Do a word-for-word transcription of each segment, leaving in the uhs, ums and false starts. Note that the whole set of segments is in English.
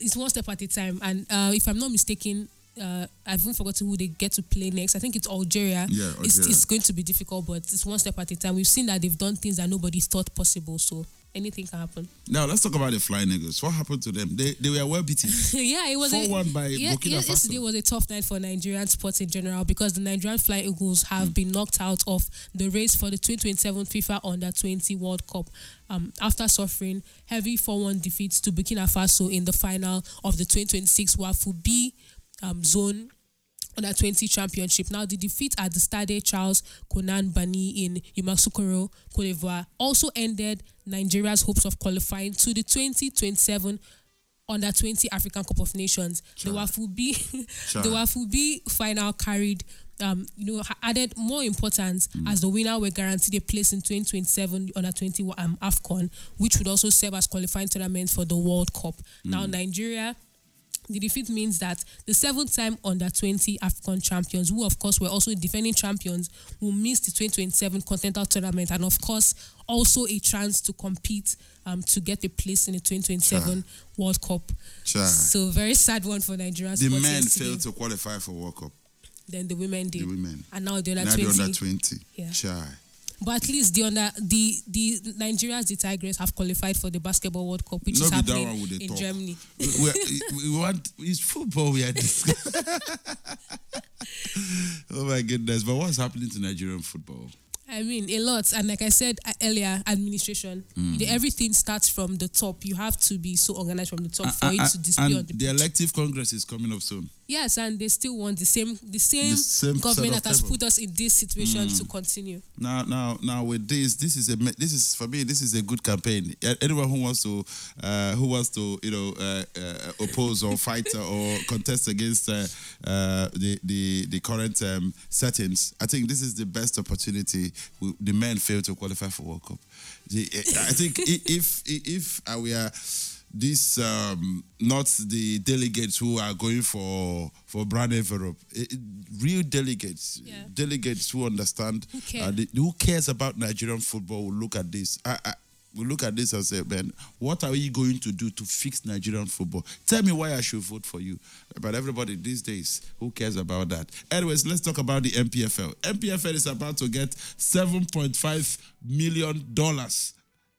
it's one step at a time. And uh, if I'm not mistaken, uh, I've even forgotten who they get to play next. I think it's Algeria. Yeah, Algeria. It's, it's going to be difficult, but it's one step at a time. We've seen that they've done things that nobody thought possible, so anything can happen. Now, let's talk about the Flying Eagles. What happened to them? They they were well beaten. yeah, it was four one by yeah, Burkina yeah, Faso. Yesterday was a tough night for Nigerian sports in general because the Nigerian Flying Eagles have mm. been knocked out of the race for the twenty twenty-seven FIFA Under twenty World Cup um, after suffering heavy four one defeats to Burkina Faso in the final of the twenty twenty-six WAFU B um, Zone Under twenty Championship. Now, the defeat at the Stade Charles Konan Bani in Yamoussoukro, Cote d'Ivoire, also ended Nigeria's hopes of qualifying to the twenty twenty-seven Under twenty African Cup of Nations. Sure. The WAFU B, sure. the WAFU B final carried, um, you know, added more importance mm. as the winner were guaranteed a place in twenty twenty-seven Under twenty um, AFCON, which would also serve as qualifying tournament for the World Cup. Mm. Now, Nigeria. The defeat means that the seventh-time Under twenty AFCON champions, who of course were also defending champions, will miss the twenty twenty-seven Continental Tournament and of course also a chance to compete um, to get a place in the twenty twenty-seven sure. World Cup. Sure. So very sad one for Nigeria. The men failed to qualify for World Cup. Then the women did. The women. And now the Under now twenty. The Under twenty. Yeah. Sure. But at least the under the the Nigerians, the Tigers, have qualified for the Basketball World Cup, which Not is happening in talk. Germany. we, we want it's football we are discussing. Oh my goodness! But what's happening to Nigerian football? I mean, a lot. And like I said earlier, administration. Mm. The, everything starts from the top. You have to be so organized from the top uh, for uh, it to display and on the the pitch. Elective Congress is coming up soon. Yes, and they still want the same the same, the same government that has table. put us in this situation mm. to continue. Now, now, now, with this, this is a this is for me. This is a good campaign. Anyone who wants to, uh, who wants to, you know, uh, uh, oppose or fight or contest against uh, uh, the the the current um, settings, I think this is the best opportunity. We, the men fail to qualify for World Cup. The, I think if if uh, we are. This um, not the delegates who are going for for brown envelope. It, it, real delegates, yeah. delegates who understand, who, care. uh, the, who cares about Nigerian football will look at this. I, I, will look at this and say, man, what are we going to do to fix Nigerian football? Tell me why I should vote for you. But everybody these days, who cares about that? Anyways, let's talk about the M P F L. M P F L is about to get seven point five million dollars.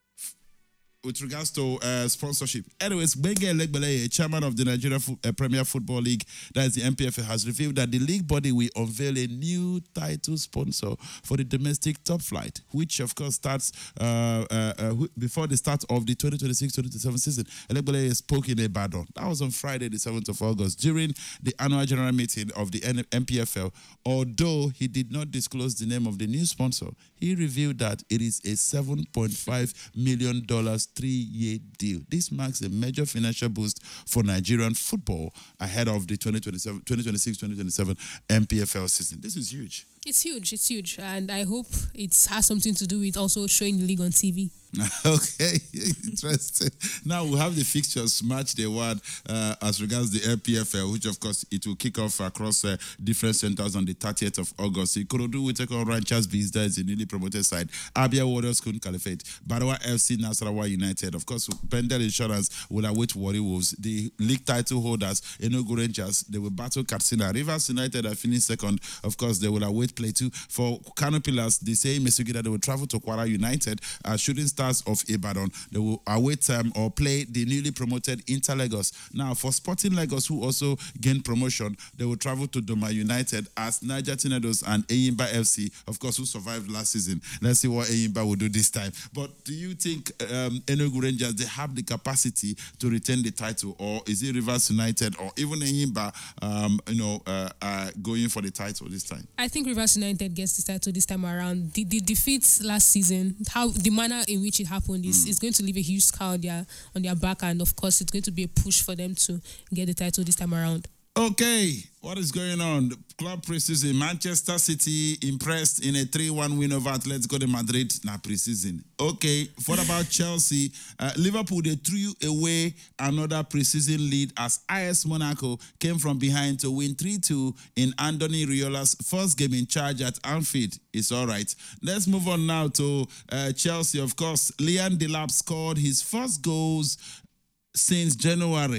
With regards to uh, sponsorship. Anyways, Benge Elegbeleye, chairman of the Nigeria Fo- uh, Premier Football League, that is the M P F L, has revealed that the league body will unveil a new title sponsor for the domestic top flight, which of course starts uh, uh, uh, before the start of the twenty twenty-six twenty twenty-seven season. Elegbeleye spoke in Ibadan. That was on Friday, the seventh of August, during the annual general meeting of the M P F L. Although he did not disclose the name of the new sponsor, he revealed that it is a seven point five million dollars three-year deal. This marks a major financial boost for Nigerian football ahead of the twenty twenty-seven, twenty twenty-six twenty twenty-seven M P F L season. This is huge. It's huge. It's huge. And I hope it has something to do with also showing the league on T V. Okay, interesting. Now we have the fixtures match day one uh, as regards the M P F L, which of course it will kick off across uh, different centers on the thirtieth of August. Ikorodu will take on Ranchers Bees, that is the newly promoted side. Abia Warriors couldn't caliphate. Barawa F C, Nasarawa United. Of course, Pendel Insurance will await Warri Wolves. The league title holders, Enugu Rangers, they will battle Katsina. Rivers United are finished second. Of course, they will await play two. For Kano Pillars, the same Mesugida, they will travel to Kwara United. Uh, Shooting Stars of Ibadan, they will await um, or play the newly promoted Inter Lagos. Now, for Sporting Lagos, who also gained promotion, they will travel to Doma United as Niger Tornadoes and Eyimba F C, of course, who survived last season. Let's see what Eyimba will do this time. But do you think um, Enugu Rangers, they have the capacity to retain the title, or is it Rivers United or even Eyimba, um, you know, uh, uh, going for the title this time? I think Rivers United gets the title this time around. The, the defeats last season, how the manner in which it happened is, mm. is going to leave a huge scar on their on their back, and of course it's going to be a push for them to get the title this time around. Okay, what is going on? The club preseason. Manchester City impressed in a three one win over Atletico de Madrid na preseason. Okay, what about Chelsea? Uh, Liverpool, they threw away another preseason lead as I S Monaco came from behind to win three two in Andoni Riola's first game in charge at Anfield. It's all right. Let's move on now to uh, Chelsea. Of course, Liam Delap scored his first goals since January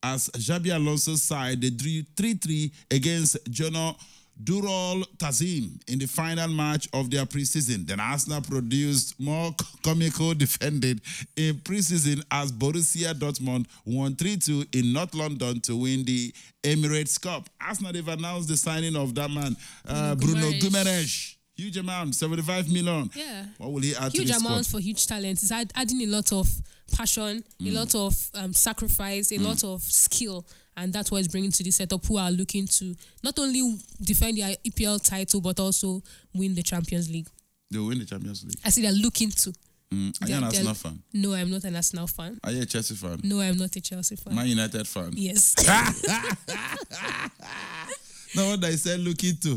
as Xabi Alonso's side, they drew three three against Jono Durol Tazim in the final match of their preseason. Then Arsenal produced more comical defending in preseason as Borussia Dortmund won three two in North London to win the Emirates Cup. Arsenal, they've announced the signing of that man, uh, Bruno Guimaraes. Huge amount, seventy-five million. Yeah. What will he add huge to the amount squad? for huge talent. It's add, adding a lot of passion, mm. a lot of um, sacrifice, a mm. lot of skill. And that's what it's bringing to the setup, who are looking to not only defend their E P L title, but also win the Champions League. They'll win the Champions League. I see they're looking to. Mm. Are you an Arsenal fan? No, I'm not an Arsenal fan. Are you a Chelsea fan? No, I'm not a Chelsea fan. Man United fan? Yes. No wonder I said looking to.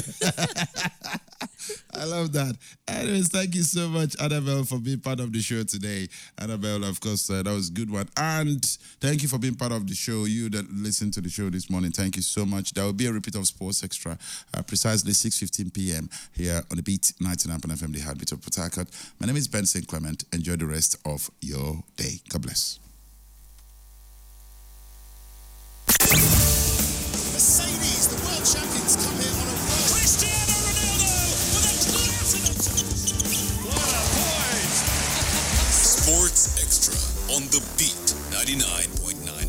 I love that. Anyways, thank you so much, Annabelle, for being part of the show today. Annabelle, of course, uh, that was a good one. And thank you for being part of the show. You that listened to the show this morning, thank you so much. There will be a repeat of Sports Extra, uh, precisely six fifteen p.m. here on the Beat ninety-nine point F M, the Heartbeat of Port Harcourt. My name is Benson Clement. Enjoy the rest of your day. God bless.